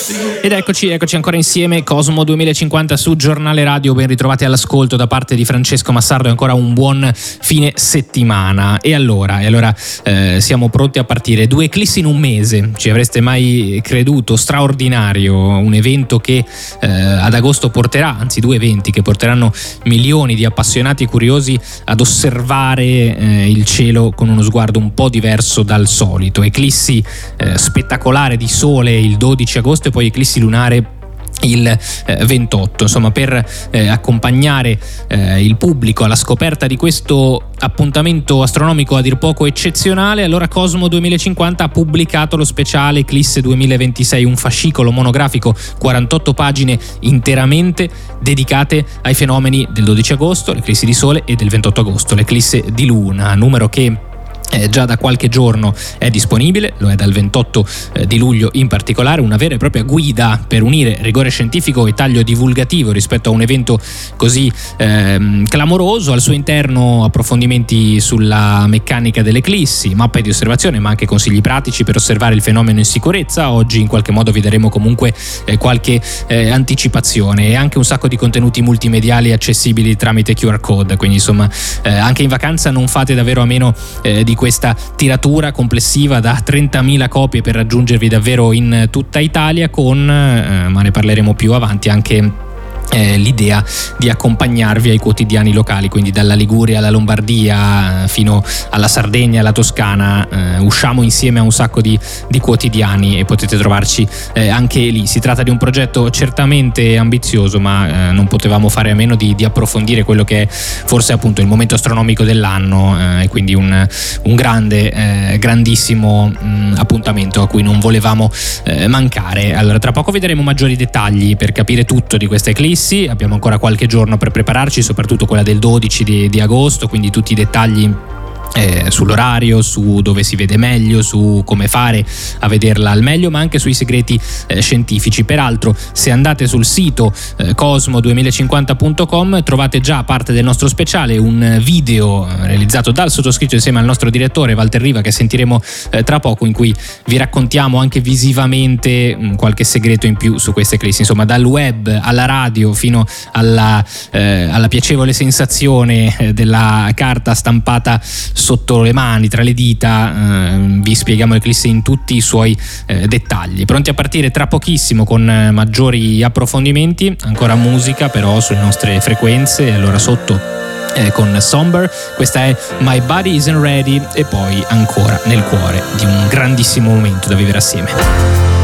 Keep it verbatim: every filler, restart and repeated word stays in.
Ed eccoci, eccoci ancora insieme, Cosmo duemilacinquanta su Giornale Radio, ben ritrovati all'ascolto da parte di Francesco Massardo e ancora un buon fine settimana. E allora, e allora eh, siamo pronti a partire, due eclissi in un mese, ci avreste mai creduto? Straordinario, un evento che eh, ad agosto porterà, anzi due eventi che porteranno milioni di appassionati e curiosi ad osservare eh, il cielo con uno sguardo un po' diverso dal solito. Eclissi eh, spettacolare di sole il dodici agosto e poi eclissi lunare il eh, ventotto, insomma, per eh, accompagnare eh, il pubblico alla scoperta di questo appuntamento astronomico a dir poco eccezionale. Allora Cosmo duemilacinquanta ha pubblicato lo speciale Eclisse duemilaventisei, un fascicolo monografico, quarantotto pagine interamente dedicate ai fenomeni del dodici agosto, l'eclissi di sole, e del ventotto agosto, l'eclisse di luna, numero che Eh, già da qualche giorno è disponibile, lo è dal ventotto eh, di luglio in particolare, una vera e propria guida per unire rigore scientifico e taglio divulgativo rispetto a un evento così eh, clamoroso. Al suo interno approfondimenti sulla meccanica delle eclissi, mappe di osservazione, ma anche consigli pratici per osservare il fenomeno in sicurezza. Oggi in qualche modo vi daremo comunque eh, qualche eh, anticipazione, e anche un sacco di contenuti multimediali accessibili tramite Q R code, quindi insomma eh, anche in vacanza non fate davvero a meno eh, di questa tiratura complessiva da trentamila copie per raggiungervi davvero in tutta Italia, con, eh, ma ne parleremo più avanti, anche Eh, l'idea di accompagnarvi ai quotidiani locali, quindi dalla Liguria alla Lombardia fino alla Sardegna e alla Toscana. Eh, usciamo insieme a un sacco di, di quotidiani e potete trovarci eh, anche lì. Si tratta di un progetto certamente ambizioso, ma eh, non potevamo fare a meno di, di approfondire quello che è forse appunto il momento astronomico dell'anno, eh, e quindi un, un grande, eh, grandissimo mh, appuntamento a cui non volevamo eh, mancare. Allora tra poco vi daremo maggiori dettagli per capire tutto di questa eclissi. Abbiamo ancora qualche giorno per prepararci, soprattutto quella del dodici di, di agosto, quindi tutti i dettagli Eh, sull'orario, su dove si vede meglio, su come fare a vederla al meglio, ma anche sui segreti eh, scientifici. Peraltro, se andate sul sito eh, cosmo duemilacinquanta punto com trovate già parte del nostro speciale un video eh, realizzato dal sottoscritto insieme al nostro direttore Walter Riva, che sentiremo eh, tra poco, in cui vi raccontiamo anche visivamente mh, qualche segreto in più su queste eclissi. Insomma, dal web alla radio fino alla, eh, alla piacevole sensazione eh, della carta stampata sotto le mani, tra le dita. Eh, vi spieghiamo l'eclisse in tutti i suoi eh, dettagli. Pronti a partire tra pochissimo con eh, maggiori approfondimenti, ancora musica però sulle nostre frequenze. Allora sotto eh, con Somber, questa è My Body Isn't Ready, e poi ancora nel cuore di un grandissimo momento da vivere assieme.